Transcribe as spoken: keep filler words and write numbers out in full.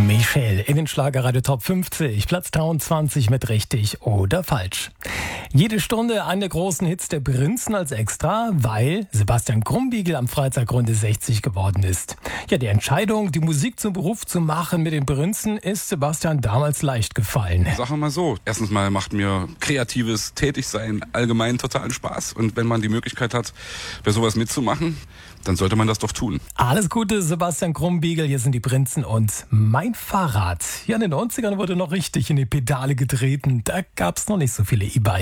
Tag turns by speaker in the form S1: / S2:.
S1: Michelle in den Schlagerradio Top fünfzig, Platz dreiundzwanzig mit richtig oder falsch. Jede Stunde eine der großen Hits der Prinzen als Extra, weil Sebastian Krumbiegel am Freitag Runde sechzig geworden ist. Ja, die Entscheidung, die Musik zum Beruf zu machen mit den Prinzen, ist Sebastian damals leicht gefallen.
S2: Sagen wir mal so, erstens mal macht mir kreatives Tätigsein allgemein totalen Spaß. Und wenn man die Möglichkeit hat, bei sowas mitzumachen, dann sollte man das doch tun.
S1: Alles Gute, Sebastian Krumbiegel, hier sind die Prinzen und mein Fahrrad. Ja, in den neunzigern wurde noch richtig in die Pedale getreten. Da gab's noch nicht so viele E-Bikes.